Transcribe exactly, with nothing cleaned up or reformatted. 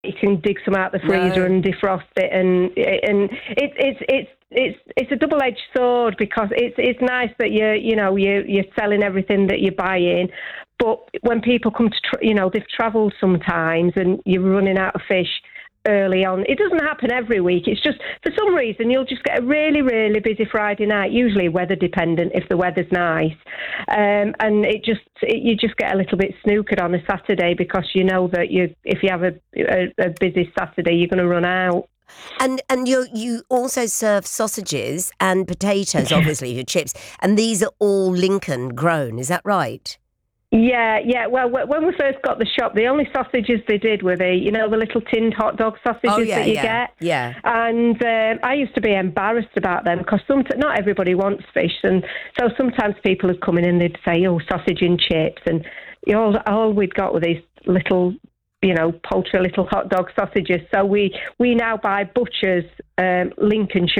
you can dig some out the freezer No. and defrost it, and and it's it's it's it's it's a double-edged sword, because it's it's nice that you you know you you're selling everything that you're buying, but when people come to tra- you know they've travelled sometimes and you're running out of fish early on. It doesn't happen every week. It's just, for some reason, you'll just get a really, really busy Friday night, usually weather dependent if the weather's nice. Um, and it just, it, you just get a little bit snookered on a Saturday, because you know that you, if you have a, a, a busy Saturday, you're going to run out. And and you you also serve sausages and potatoes, obviously, your chips. And these are all Lincoln grown. Is that right? Yeah, yeah. Well, when we first got the shop, the only sausages they did were the, you know, the little tinned hot dog sausages Oh, yeah, that you yeah, get. yeah. And um, I used to be embarrassed about them, because some, not everybody wants fish, and so sometimes people would come in and they'd say, "Oh, sausage and chips," and you know, all, all we'd got were these little, you know, poultry little hot dog sausages. So we we now buy Butcher's um, Lincolnshire